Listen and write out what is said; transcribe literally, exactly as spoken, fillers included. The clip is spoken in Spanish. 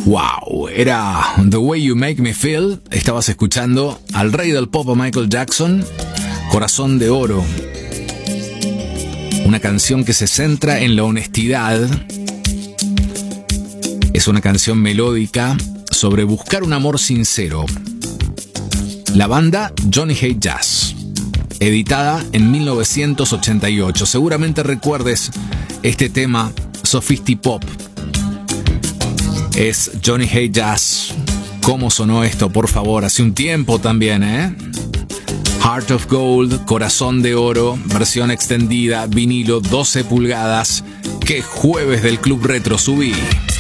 Wow, era The Way You Make Me Feel. Estabas escuchando al rey del pop, Michael Jackson, Corazón de Oro. Una canción que se centra en la honestidad. Es una canción melódica sobre buscar un amor sincero. La banda Johnny Hate Jazz, editada en mil novecientos ochenta y ocho. Seguramente recuerdes este tema, Sophisti-Pop. Es Johnny Hate Jazz. ¿Cómo sonó esto, por favor? Hace un tiempo también, ¿eh? Heart of Gold, Corazón de Oro, versión extendida, vinilo doce pulgadas. ¡Qué jueves del Club Retro subí!